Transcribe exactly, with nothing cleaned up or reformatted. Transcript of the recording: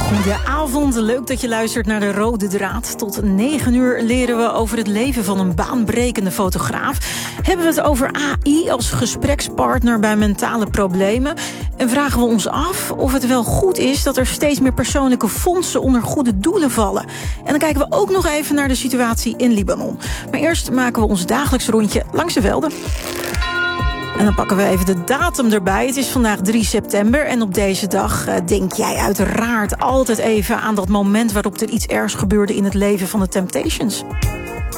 Goedenavond, leuk dat je luistert naar de Rode Draad. Tot negen uur leren we over het leven van een baanbrekende fotograaf. Hebben we het over A I als gesprekspartner bij mentale problemen. En vragen we ons af of het wel goed is dat er steeds meer persoonlijke fondsen onder goede doelen vallen. En dan kijken we ook nog even naar de situatie in Libanon. Maar eerst maken we ons dagelijks rondje langs de velden. En dan pakken we even de datum erbij. Het is vandaag drie september en op deze dag uh, denk jij uiteraard altijd even aan dat moment waarop er iets ergs gebeurde in het leven van de Temptations.